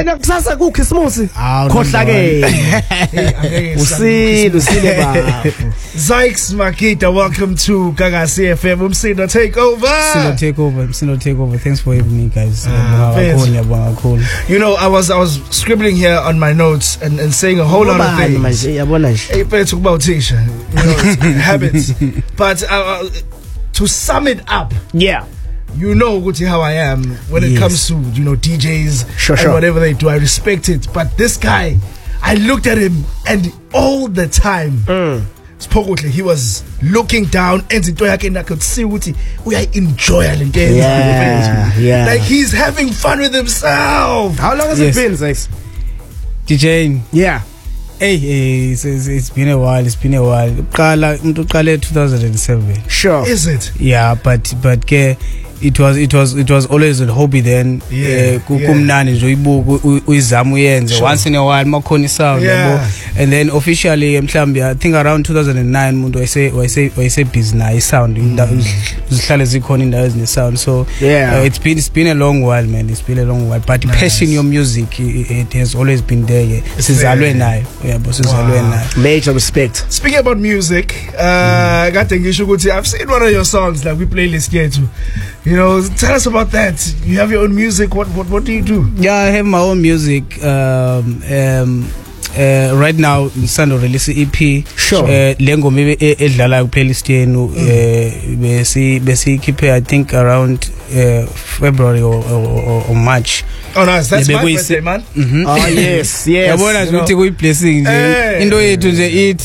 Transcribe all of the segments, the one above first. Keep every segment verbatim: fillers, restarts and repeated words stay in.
Nakusasa ku Christmas. Khohla ke. Usile usile bafu. Zykes Makita, welcome to Gagasi F M. Umsindo Takeover. Umsindo Takeover. Umsindo Takeover. Thanks for having me, guys. Uh, you know, I was I was scribbling here on my notes and, and saying a whole lot of things. Hey, better talk about Tisha, you know, habits. But uh, to sum it up, yeah. You know how I am when it yes. comes to, you know, D Js sure, and sure. whatever they do. I respect it. But this guy, I looked at him and all the time, mm. he was looking down and I could see what he we enjoy it. Yeah, yeah. Like he's having fun with himself. How long has yes. it been, Zykes? DJing? Yeah. Hey, hey it's, it's, it's been a while. It's been a while. two thousand seven. Sure. Is it? Yeah, but but ke it was it was it was always a hobby then. Yeah. Kumnani nje uyibuka uyizama uyenze once in a while makhona sound yabo. And then officially mhlambi I think around two thousand nine umuntu wayese wayese wayese busy na sound zihlale zikhona indawo ezine sound. So yeah. uh, it's been it's been a long while, man. It's been a long while. But nice. Passion your music it, it has always been there. Sizalwe nayo. Yeah, but sizalwe nayo. Major respect. Speaking about music, uh kade ngisho ukuthi I've seen one of your songs like we playlist here too. You know, tell us about that. You have your own music. What what what do you do? Yeah, I have my own music. Um, um, uh, right now, Sando release E P. Sure. Uh, Lengo maybe edlala playlist yenu. Besi besi keep I think around uh, February or, or, or March. Oh nice, that's my birthday, man. Mm-hmm. Oh yes, yes. Yabona ukuthi kuyiblessing nje. Into yethu nje it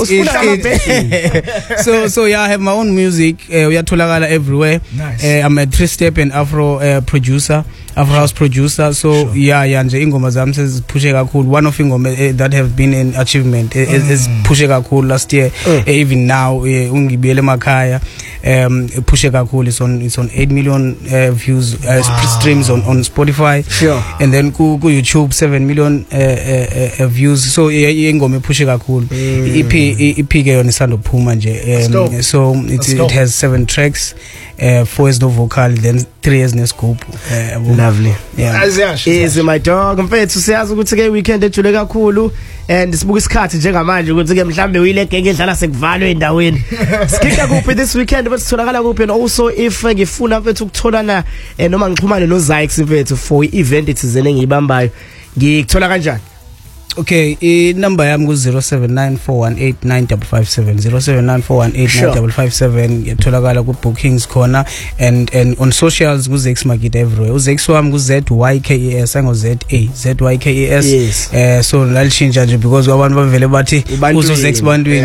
it. So so yeah, I have my own music. Uh, uyatholakala everywhere. Nice. Uh, I'm a three step and Afro uh, producer, Afro house producer. So sure. yeah, yeah nje ingoma zami sezipushe kakhulu. One of ingoma uh, that have been an achievement uh, mm. is pushe kakhulu last year. Uh. Uh, even now ungibiyele emakhaya. Um pushe kakhulu is on it's on eight million uh, views uh, wow. streams on on Spotify. Sure. And then ku, ku YouTube seven million uh, uh, uh, views. So ingoma ipushe kakhulu. E P E P ke yona isando phuma nje. Um, so it, it has seven tracks, uh, four is no vocal, then three is no scope. Uh, lovely. Yeah. Is my dog mfethu siyazi ukuthi ke weekend ejule kakhulu and sibuka isikhathi njengamanje ukuthi ke mhlambe uyileke ngedlala sekuvalwe endaweni. Sikika kuphi this weekend but sitholakala kuphi, and also if ngifuna mfethu ukutholana noma ngixhumane no Zykes mfethu for event ethizene ngiyibambayo ngikuthola kanjani? Okay, i number yami ku zero seven nine four one eight nine five five seven zero seven nine four one eight nine five five seven. Yatholakala ku bookings khona and and on socials ku Zykes Makita everywhere. uZykes wami ku Z Y K E S ango Z A Z Y K E S. Yes. Eh so lalishintsha nje because abantu bavele bathi uzo Zykes bandwini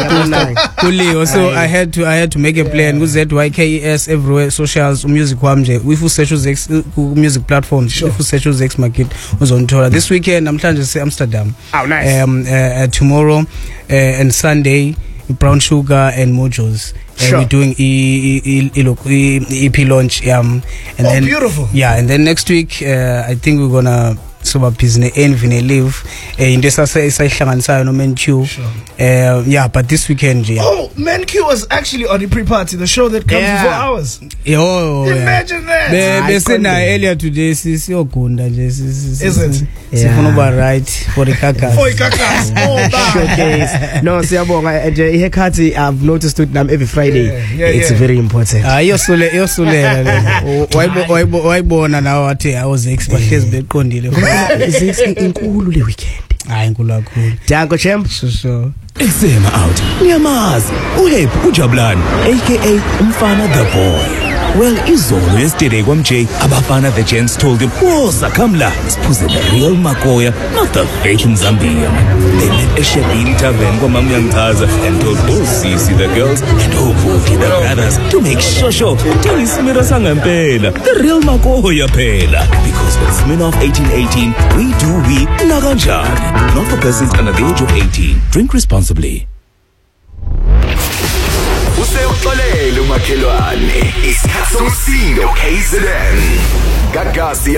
kuliyo. So I had to I had to make a plan ku Z Y K E S everywhere socials music wami nje. If you search uZykes ku music platforms, sure. If you search uZykes Makita uzonthola. This weekend namhlanje se Amsterdam. Oh, nice. Um, uh, uh, tomorrow uh, and Sunday, Brown Sugar and Mojos. Uh, sure. We're doing E E E E E P launch. Um, and oh, then beautiful. Yeah, and then next week, uh, I think we're gonna soba business envine live into sasa isayihlanganisayo no MenQ. Uh, yeah, but this weekend, yeah. Oh, MenQ was actually on the pre-party, the show that comes yeah. for hours. Oh, imagine yeah. that. Be besena earlier today sisiyogunda nje. Is it? Sifuna uba right for the kakas. For the kakas. Oh, showcase. No, siyabonga nje ihekhathi I've noticed it nam every Friday. Yeah, yeah, it's yeah. very important. Ah, yosule yosulela le. Wayibo wayibona nawe athi awuZykes bahlezi beqondile. Zykes inkulu le weekend. Hayi inkulu kakhulu. Danko champ. So so. Exema out. Niyamazi. Uhep uJabulani aka Umfana the boy. Well, izolo yesterday kwamJ abafana the gents told him, "Woza come la, siphuze the real Makoya, not the fake Zambia." They met a Shebini tavern kwamam Yangchaza and told both Sisi the girls and Obudi the brothers to make sure sure till isimira sangempela, the real Makoya phela. Because with Smirnoff eighteen eighteen, we do we nakanjani. Not for persons under the age of eighteen. Drink responsibly. Usewuxolele umakhelwane isikhathi somsindo K Z N Gagasi